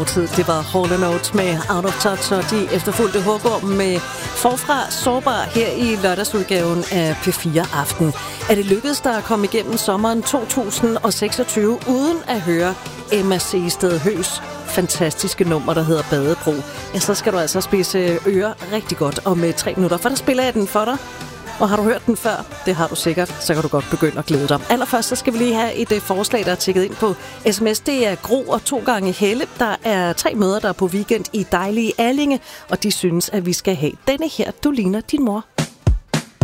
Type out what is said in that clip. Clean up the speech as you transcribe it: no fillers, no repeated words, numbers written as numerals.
fortid. Det var Hall & Oates med Out of Touch, og de efterfulgte Hugorm med Forfra Sårbar her i lørdagsudgaven af P4 Aften. Er det lykkedes dig at komme igennem sommeren 2026 uden at høre Emma Seested Høs fantastiske nummer, der hedder Badebro? Ja, så skal du altså spidse ører rigtig godt om 3 minutter, for der spiller jeg den for dig. Og har du hørt den før? Det har du sikkert. Så kan du godt begynde at glæde dig. Allerførst så skal vi lige have et forslag, der er tikket ind på sms. Det er Gro og 2 gange Helle. Der er 3 mødre, der er på weekend i dejlige Allinge, og de synes, at vi skal have denne her. Du ligner din mor.